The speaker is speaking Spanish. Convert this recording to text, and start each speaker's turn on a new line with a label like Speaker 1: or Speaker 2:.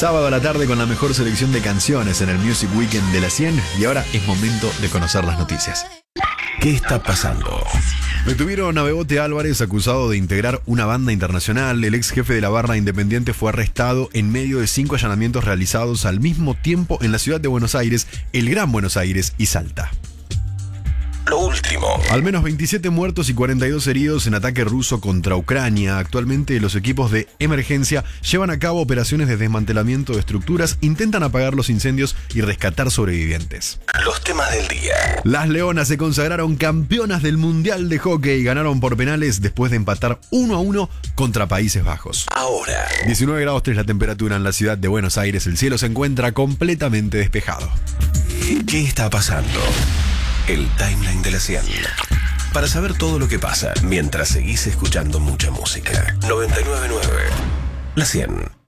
Speaker 1: sábado a la tarde con la mejor selección de canciones en el Music Weekend de la 100 y ahora es momento de conocer las noticias.
Speaker 2: ¿Qué está pasando?
Speaker 1: Detuvieron a Bebote Álvarez acusado de integrar una banda internacional. El ex jefe de la barra independiente fue arrestado en medio de 5 allanamientos realizados al mismo tiempo en la ciudad de Buenos Aires, el Gran Buenos Aires y Salta.
Speaker 2: Lo último.
Speaker 1: Al menos 27 muertos y 42 heridos en ataque ruso contra Ucrania. Actualmente los equipos de emergencia llevan a cabo operaciones de desmantelamiento de estructuras, intentan apagar los incendios y rescatar sobrevivientes.
Speaker 2: Los temas del día.
Speaker 1: Las Leonas se consagraron campeonas del Mundial de Hockey y ganaron por penales después de empatar 1-1 contra Países Bajos.
Speaker 2: Ahora.
Speaker 1: 19 grados 3 la temperatura en la ciudad de Buenos Aires. El cielo se encuentra completamente despejado.
Speaker 2: ¿Qué está pasando? El timeline de la 100. Para saber todo lo que pasa mientras seguís escuchando mucha música. 99.9 La 100.